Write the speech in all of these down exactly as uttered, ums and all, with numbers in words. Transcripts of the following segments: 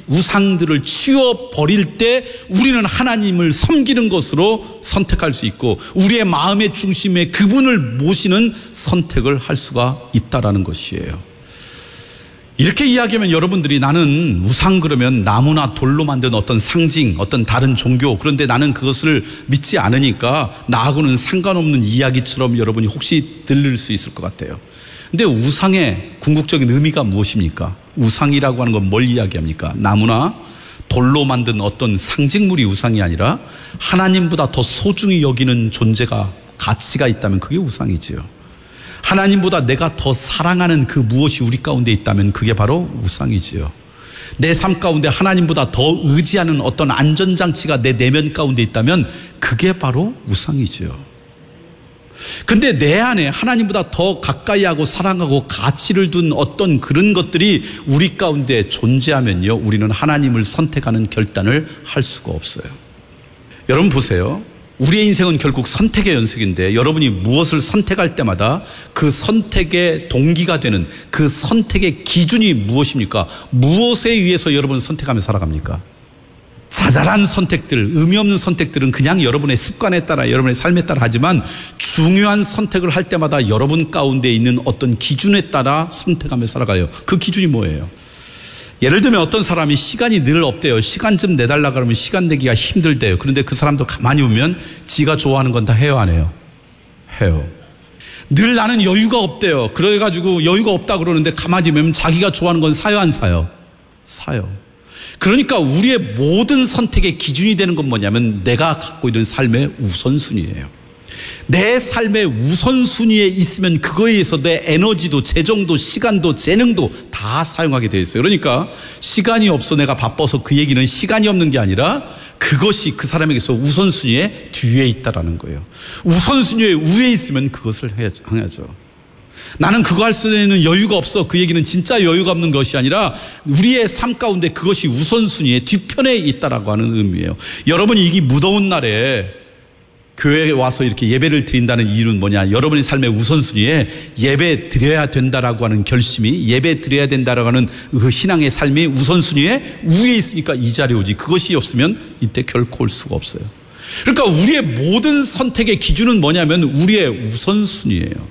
우상들을 치워버릴 때 우리는 하나님을 섬기는 것으로 선택할 수 있고 우리의 마음의 중심에 그분을 모시는 선택을 할 수가 있다라는 것이에요. 이렇게 이야기하면 여러분들이 나는 우상 그러면 나무나 돌로 만든 어떤 상징, 어떤 다른 종교, 그런데 나는 그것을 믿지 않으니까 나하고는 상관없는 이야기처럼 여러분이 혹시 들릴 수 있을 것 같아요. 근데 우상의 궁극적인 의미가 무엇입니까? 우상이라고 하는 건 뭘 이야기합니까? 나무나 돌로 만든 어떤 상징물이 우상이 아니라 하나님보다 더 소중히 여기는 존재가, 가치가 있다면 그게 우상이지요. 하나님보다 내가 더 사랑하는 그 무엇이 우리 가운데 있다면 그게 바로 우상이지요. 내 삶 가운데 하나님보다 더 의지하는 어떤 안전장치가 내 내면 가운데 있다면 그게 바로 우상이지요. 근데 내 안에 하나님보다 더 가까이 하고 사랑하고 가치를 둔 어떤 그런 것들이 우리 가운데 존재하면요, 우리는 하나님을 선택하는 결단을 할 수가 없어요. 여러분 보세요. 우리의 인생은 결국 선택의 연속인데 여러분이 무엇을 선택할 때마다 그 선택의 동기가 되는 그 선택의 기준이 무엇입니까? 무엇에 의해서 여러분은 선택하며 살아갑니까? 자잘한 선택들, 의미 없는 선택들은 그냥 여러분의 습관에 따라 여러분의 삶에 따라 하지만 중요한 선택을 할 때마다 여러분 가운데 있는 어떤 기준에 따라 선택하며 살아가요. 그 기준이 뭐예요? 예를 들면 어떤 사람이 시간이 늘 없대요. 시간 좀 내달라 그러면 시간 내기가 힘들대요. 그런데 그 사람도 가만히 보면 지가 좋아하는 건 다 해요, 안 해요? 해요. 늘 나는 여유가 없대요. 그래가지고 여유가 없다 그러는데 가만히 보면 자기가 좋아하는 건 사요, 안 사요? 사요. 그러니까 우리의 모든 선택의 기준이 되는 건 뭐냐면 내가 갖고 있는 삶의 우선순위예요. 내 삶의 우선순위에 있으면 그거에 의해서 내 에너지도 재정도 시간도 재능도 다 사용하게 되어 있어요. 그러니까 시간이 없어 내가 바빠서 그 얘기는 시간이 없는 게 아니라 그것이 그 사람에게서 우선순위에 뒤에 있다라는 거예요. 우선순위에 위에 있으면 그것을 해야죠. 나는 그거 할 수 있는 여유가 없어. 그 얘기는 진짜 여유가 없는 것이 아니라 우리의 삶 가운데 그것이 우선순위의 뒤편에 있다라고 하는 의미예요. 여러분이 이게 무더운 날에 교회에 와서 이렇게 예배를 드린다는 이유는 뭐냐? 여러분의 삶의 우선순위에 예배 드려야 된다라고 하는 결심이, 예배 드려야 된다라고 하는 그 신앙의 삶이 우선순위에 위에 있으니까 이 자리에 오지. 그것이 없으면 이때 결코 올 수가 없어요. 그러니까 우리의 모든 선택의 기준은 뭐냐면 우리의 우선순위예요.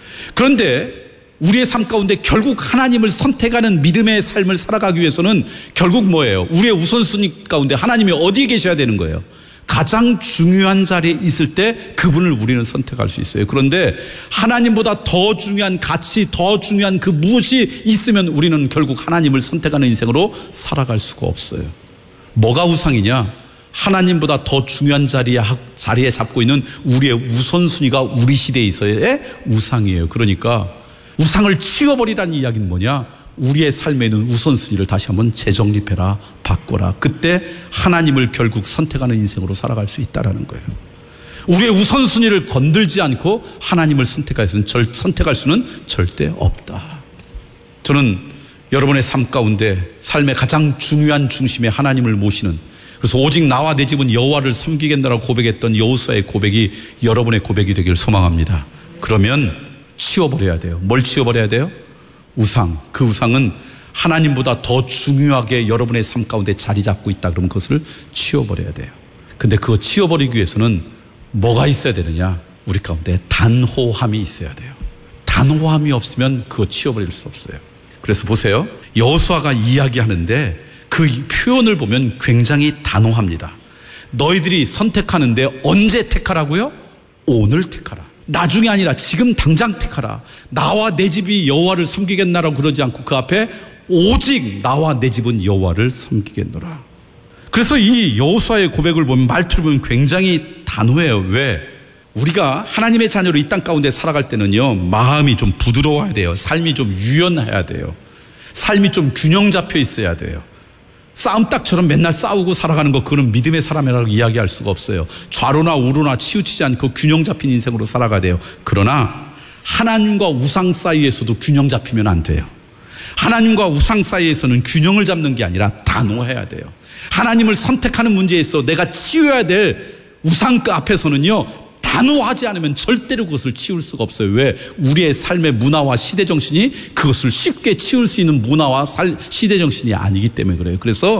그런데 우리의 삶 가운데 결국 하나님을 선택하는 믿음의 삶을 살아가기 위해서는 결국 뭐예요? 우리의 우선순위 가운데 하나님이 어디에 계셔야 되는 거예요? 가장 중요한 자리에 있을 때 그분을 우리는 선택할 수 있어요. 그런데 하나님보다 더 중요한 가치, 더 중요한 그 무엇이 있으면 우리는 결국 하나님을 선택하는 인생으로 살아갈 수가 없어요. 뭐가 우상이냐? 하나님보다 더 중요한 자리에, 자리에 잡고 있는 우리의 우선순위가 우리 시대에 있어야의 우상이에요. 그러니까 우상을 치워버리라는 이야기는 뭐냐? 우리의 삶에 있는 우선순위를 다시 한번 재정립해라, 바꿔라. 그때 하나님을 결국 선택하는 인생으로 살아갈 수 있다는 거예요. 우리의 우선순위를 건들지 않고 하나님을 선택할 수는, 절, 선택할 수는 절대 없다. 저는 여러분의 삶 가운데 삶의 가장 중요한 중심에 하나님을 모시는, 그래서 오직 나와 내 집은 여호와를 섬기겠다라고 고백했던 여호수아의 고백이 여러분의 고백이 되길 소망합니다. 그러면 치워버려야 돼요. 뭘 치워버려야 돼요? 우상. 그 우상은 하나님보다 더 중요하게 여러분의 삶 가운데 자리 잡고 있다 그러면 그것을 치워버려야 돼요. 근데 그거 치워버리기 위해서는 뭐가 있어야 되느냐? 우리 가운데 단호함이 있어야 돼요. 단호함이 없으면 그거 치워버릴 수 없어요. 그래서 보세요. 여호수아가 이야기하는데 그 표현을 보면 굉장히 단호합니다. 너희들이 선택하는데 언제 택하라고요? 오늘 택하라. 나중이 아니라 지금 당장 택하라. 나와 내 집이 여호와를 섬기겠나라고 그러지 않고 그 앞에 오직 나와 내 집은 여호와를 섬기겠노라. 그래서 이 여호수아의 고백을 보면 말투를 보면 굉장히 단호해요. 왜? 우리가 하나님의 자녀로 이 땅 가운데 살아갈 때는요, 마음이 좀 부드러워야 돼요. 삶이 좀 유연해야 돼요. 삶이 좀 균형 잡혀 있어야 돼요. 싸움닭처럼 맨날 싸우고 살아가는 거, 그거는 믿음의 사람이라고 이야기할 수가 없어요. 좌로나 우로나 치우치지 않고 균형 잡힌 인생으로 살아가야 돼요. 그러나 하나님과 우상 사이에서도 균형 잡히면 안 돼요. 하나님과 우상 사이에서는 균형을 잡는 게 아니라 단호해야 돼요. 하나님을 선택하는 문제에서 내가 치워야 될 우상 그 앞에서는요, 단호하지 않으면 절대로 그것을 치울 수가 없어요. 왜? 우리의 삶의 문화와 시대 정신이 그것을 쉽게 치울 수 있는 문화와 살, 시대 정신이 아니기 때문에 그래요. 그래서